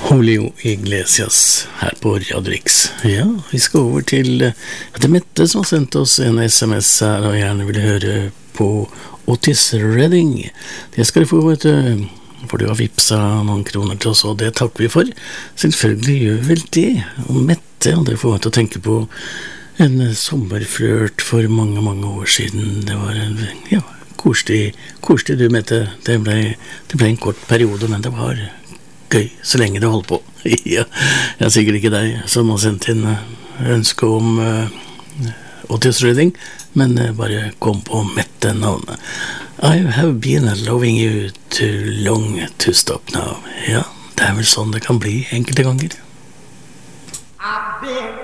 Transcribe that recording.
Julio Iglesias her på Radio Rix. Ja, vi skal over til Mette som har sendt oss en SMS her og gjerne vil høre på Otis Redding. Det skal du få, for du har vipsa noen kroner til oss, og det takker vi for. Selvfølgelig gjør vel det. Og Mette, det får meg til å tenke på en sommerflørt for mange, mange år siden. Det var en, koselig du Mette. Det ble en kort periode, men det var gøy, så lenge det holdt på. Ja, jeg er sikkert ikke deg som har sendt inn ønske om Otis Redding, men bare kom på Mette navnet. I have been loving you too long to stop now. Ja, det vel sånn det kan bli enkelte ganger. I've been